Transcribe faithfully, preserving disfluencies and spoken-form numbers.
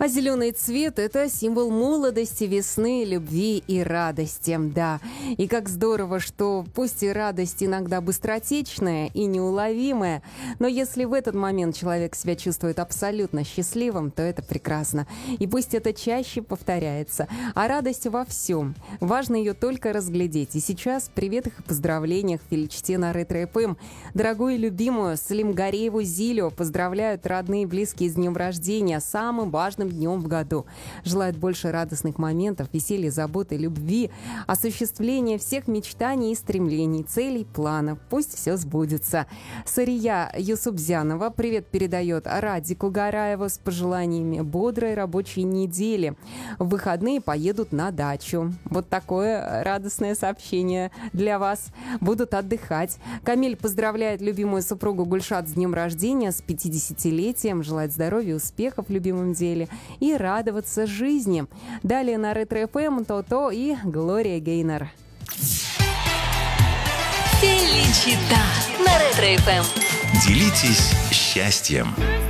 А зеленый цвет – это символ молодости, весны, любви и радости, да. И как здорово, что пусть и радость иногда быстротечная и неуловимая, но если в этот момент человек себя чувствует абсолютно счастливым, то это прекрасно. И пусть это чаще повторяется. А радость во всем. Важно ее только разглядеть. И сейчас привет их и поздравлениях Филичте на Ретро эф эм. Дорогую и любимую Салим Гарееву Зилю поздравляют родные и близкие с днем рождения, самым важным днем в году. Желают больше радостных моментов, веселья, заботы, любви, осуществления всех мечтаний и стремлений, целей, планов. Пусть все сбудется. Сария Юсупзянова привет передает Радику Гараеву с пожеланиями бодрой рабочей недели. В выходные поедут на дачу. Вот такое радостное сообщение для вас. Будут отдыхать. Камиль поздравляет любимую супругу Гульшат с днем рождения, с пятидесятилетием. Желает здоровья, успехов в любимом деле и радоваться жизни. Далее на Ретро эф эм То-То и Глория Гейнер. Феличита на Ретро эф эм. Делитесь счастьем.